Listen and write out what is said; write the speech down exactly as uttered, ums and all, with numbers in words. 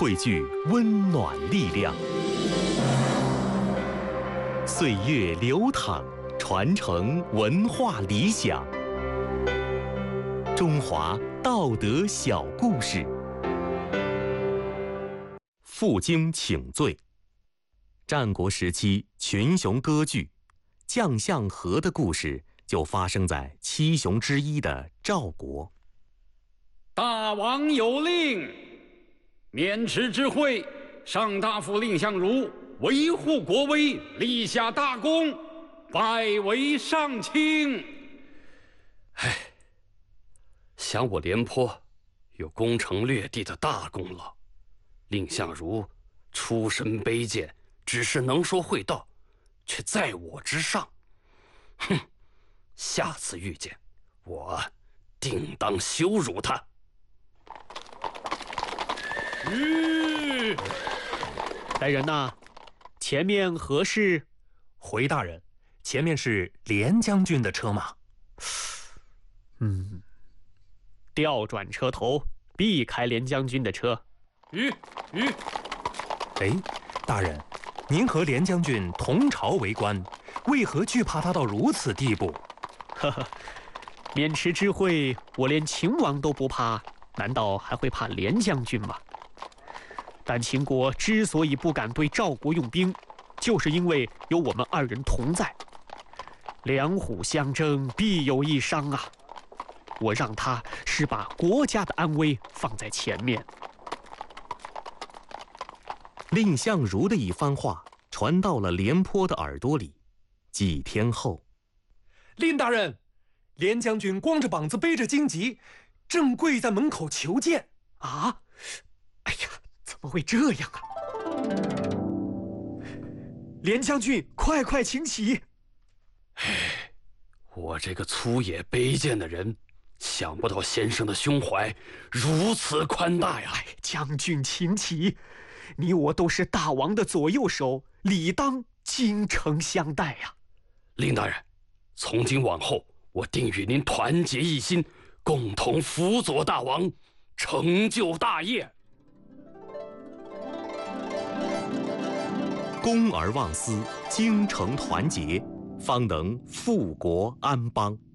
汇聚温暖力量，岁月流淌，传承文化理想。中华道德小故事，负荆请罪。战国时期群雄割据，将相和的故事就发生在七雄之一的赵国。 大王有令，渑池之会，上大夫蔺相如维护国威，立下大功，拜为上卿。 唉，想我廉颇有攻城略地的大功劳，蔺相如出身卑贱，只是能说会道，却在我之上。哼，下次遇见我，定当羞辱他。 吁！来人呐，前面何事？ 回大人，前面是廉将军的车马。 嗯，调转车头，避开廉将军的车。 吁吁！ 哎，大人，您和廉将军同朝为官，为何惧怕他到如此地步？ 呵呵，渑池之会，我连秦王都不怕，难道还会怕廉将军吗？但秦国之所以不敢对赵国用兵，就是因为有我们二人同在。两虎相争，必有一伤啊！我让他是把国家的安危放在前面。 蔺相如的一番话传到了廉颇的耳朵里。几天后， 蔺大人，廉将军光着膀子背着荆棘，正跪在门口求见。 啊！哎呀，怎么会这样啊？廉将军，快快请起！ 唉，我这个粗野卑贱的人，想不到先生的胸怀如此宽大呀！ 哎，将军请起，你我都是大王的左右手，理当精诚相待呀。 蔺大人，从今往后，我定与您团结一心，共同辅佐大王，成就大业。 公而忘私，精诚团结，方能富国安邦。